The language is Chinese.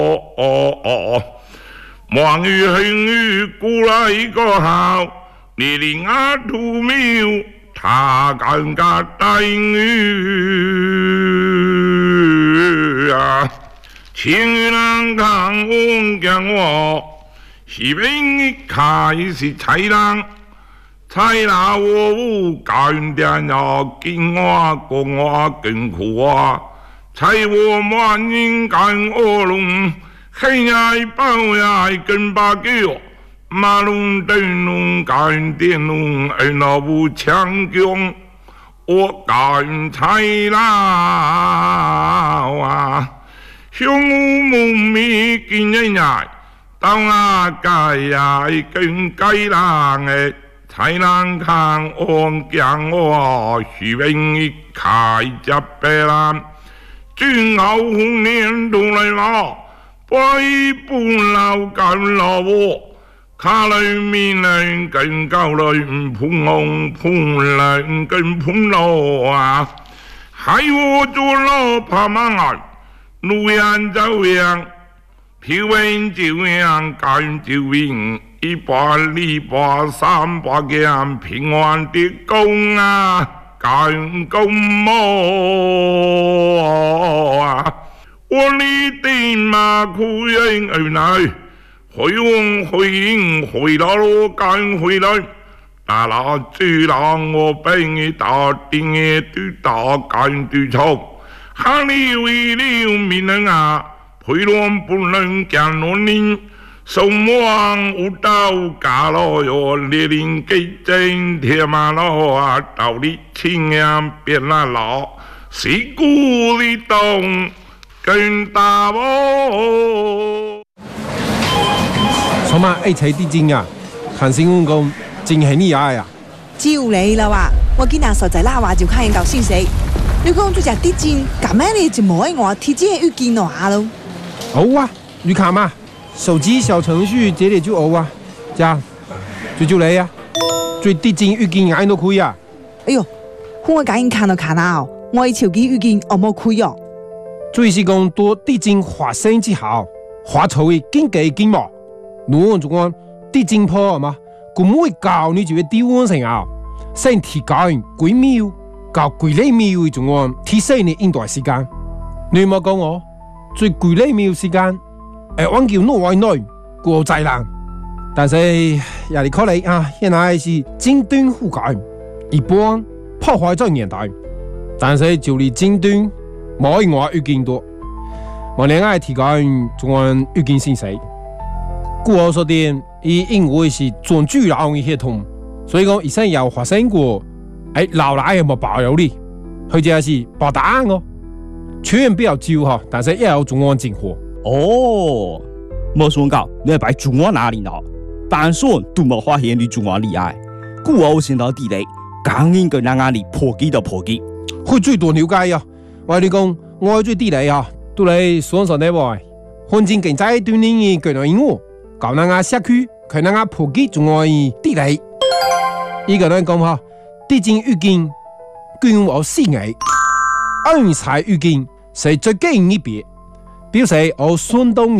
望与幸与古来个好，你令阿土苗，他更加大雨啊！情人看我讲我，是边开是豺狼，豺狼我干点呀，跟我讲我更苦啊！财我满人干恶龙。黑夜包夜跟把狗，马龙灯笼干电笼，而那不强强，我干菜啦啊！兄母咪见人呀，到啊街呀跟街人诶，才能看我讲我是永一开只白兰，今后红年都来了。我一不老干老我，卡来面人更高来碰红碰人更碰老啊！还我做老怕忙啊，路样走样，皮纹就样干就赢，一把二把三把样平安的功啊，干功么啊！我你的马苦人而来，回往回应回到我赶回来，大拉最让我被你打定也都打干对错，哈你为了民人啊，陪乱不能讲乱人，送往无道家老哟，列宁给真铁马老啊，道理亲呀变了老，是故的懂。更大波， 什么爱财地精啊？看新闻讲真系厉害啊！ 就你啦哇！我今日实在啦话就看人到消息，你讲做只地精，咁样你就冇喺我提前预见到下咯。 好啊，你看嘛，手机小程序这里就有啊，这样就你啊，最地精预见眼都开啊！ 哎呦，我赶紧看到看啊！我手机预见我冇开哦。 最是讲多地震发生之後，發出嘅緊急警報，如就講地震破嘛，咁每教你就會調換成啊，先提高幾秒到幾厘秒嘅種講提升你應對時間。你冇講我最幾厘秒時間，按叫挪來內過災難，但是也係可能啊，現在是尖端覆蓋，一般破壞在年代，但是就嚟尖端。冇我預見到，我另外提高仲按預見信息。故我所點，因為是全主流嘅系統，所以講以前有發生過，老奶有冇保佑你？佢就係保答案哦，全然比較少哈，但是也有仲按進貨。 哦，冇想到你係擺仲按哪裡呢？但算都冇發現你仲按厲害，故我先到地雷，剛應該讓壓力破機就破機。 佢最多了解啊！我哋講，我最地雷啊，都嚟雙手呢位，環境經濟對你嘅個人應用，教人家社區，佢人家普及仲愛地雷。依個人講嚇，地震預見，居然有4個，安財預見係最緊一邊，表示我相當。